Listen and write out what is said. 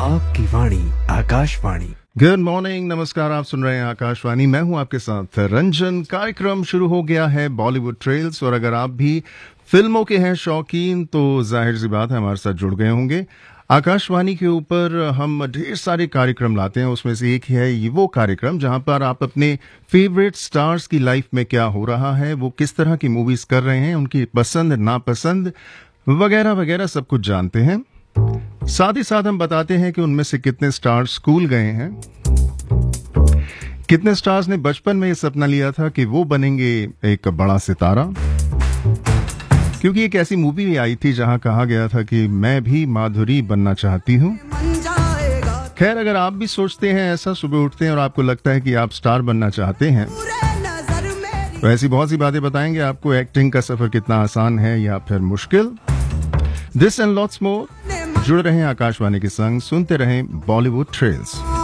आपकी वाणी Akashvani. Good morning, नमस्कार। आप सुन रहे हैं आकाशवाणी, मैं हूं आपके साथ रंजन। कार्यक्रम शुरू हो गया है बॉलीवुड ट्रेल्स, और अगर आप भी फिल्मों के हैं शौकीन तो जाहिर सी बात है हमारे साथ जुड़ गए होंगे। आकाशवाणी के ऊपर हम ढेर सारे कार्यक्रम लाते हैं, उसमें से एक है ये वो कार्यक्रम जहां पर आप अपने फेवरेट स्टार्स की लाइफ में क्या हो रहा है, वो किस तरह की मूवीज कर रहे हैं, उनकी पसंद नापसंद वगैरह वगैरह सब कुछ जानते हैं। साथ ही साथ हम बताते हैं कि उनमें से कितने स्टार्स स्कूल गए हैं, कितने स्टार्स ने बचपन में ये सपना लिया था कि वो बनेंगे एक बड़ा सितारा, क्योंकि एक ऐसी मूवी भी आई थी जहां कहा गया था कि मैं भी माधुरी बनना चाहती हूं। खैर, अगर आप भी सोचते हैं ऐसा, सुबह उठते हैं और आपको लगता है कि आप स्टार बनना चाहते हैं, तो ऐसी बहुत सी बातें बताएंगे आपको। एक्टिंग का सफर कितना आसान है या फिर मुश्किल, दिस एंड लॉट्स मोर। जुड़ रहे हैं आकाशवाणी के संग, सुनते रहें बॉलीवुड ट्रेल्स।